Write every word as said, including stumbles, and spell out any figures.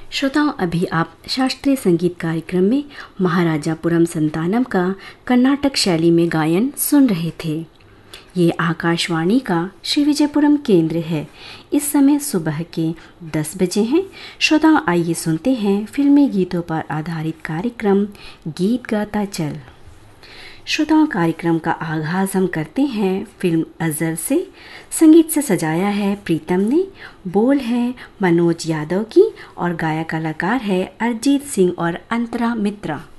श्रोताओं, अभी आप शास्त्रीय संगीत कार्यक्रम में महाराजापुरम संतानम का कर्नाटक शैली में गायन सुन रहे थे। ये आकाशवाणी का श्री विजयपुरम केंद्र है। इस समय सुबह के दस बजे हैं। श्रोताओं, आइए सुनते हैं फिल्मी गीतों पर आधारित कार्यक्रम गीत गाता चल। श्रोताओं, कार्यक्रम का आगाज़ हम करते हैं फिल्म अज़र से। संगीत से सजाया है प्रीतम ने, बोल है मनोज यादव की और गायक कलाकार है अरिजीत सिंह और अंतरा मित्रा।